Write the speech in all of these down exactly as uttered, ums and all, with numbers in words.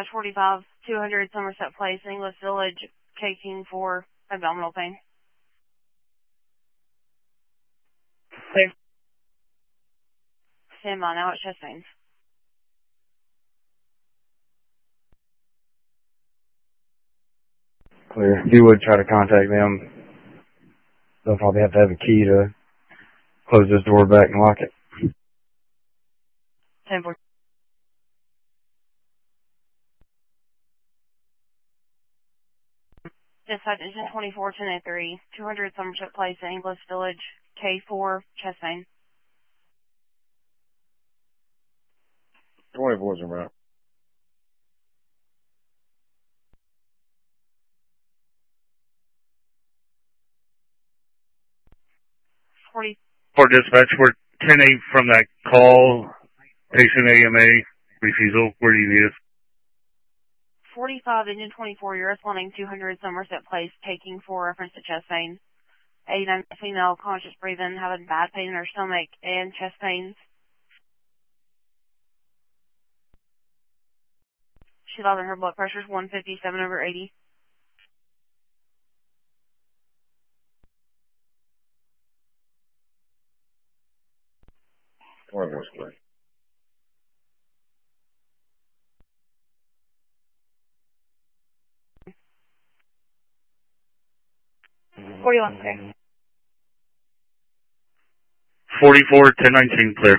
Dispatch forty-five, two hundred Somerset Place, English Village, K King for abdominal pain. Clear. Stand by now at chest pains. Clear. If you would try to contact them, they'll probably have to have a key to close this door back and lock it. ten four. Dispatch engine twenty-four, ten oh three, two hundred Somerset Place, English Village, K four, chest pain. twenty-four's around. forty. For dispatch, we're ten eight from that call. Patient A M A refusal. Where do you need us? forty-five, engine twenty-four, you're responding two hundred Somerset Place, taking for reference to chest pain. eighty-nine female, conscious breathing, having bad pain in her stomach and chest pains. She's having her blood pressure's one fifty-seven over eighty. twenty-four's clear. forty-one clear. forty-four, ten nineteen, clear.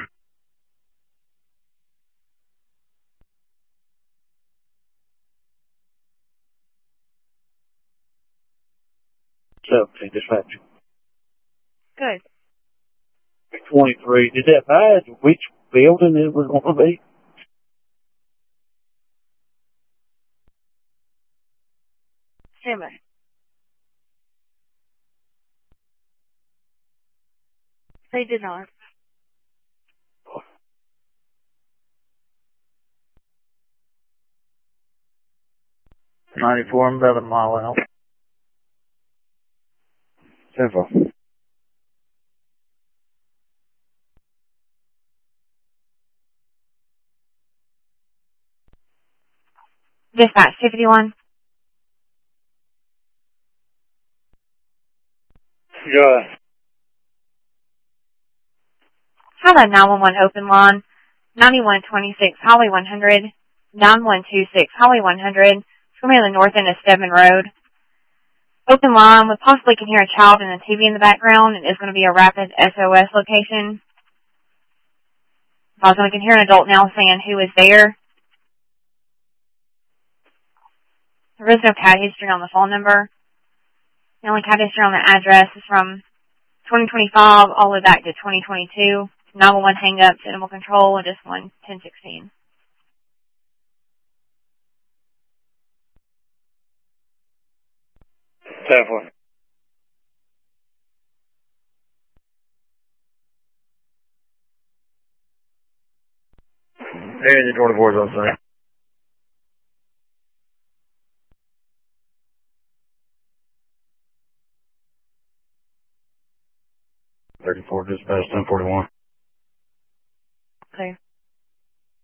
seventeen, dispatch. Good. twenty-three, did that advise which building it was going to be? Stand by. They did not. ninety-four, I'm about a mile out. ten four. Dispatch two fifty-one. Good. Hello, nine one one open line. ninety-one twenty-six Highway one hundred. nine one two six Highway one hundred. It's going to be on the north end of Stedman Road. Open line. We possibly can hear a child and a T V in the background, and it's going to be a rapid S O S location. Also, we can hear an adult now saying who is there. There is no cat history on the phone number. The only cat history on the address is from twenty twenty-five all the way back to twenty twenty-two. nine one one hang-ups, animal control, and just one ten sixteen. ten four. Engine twenty-four's on site. thirty-four, dispatch ten forty-one.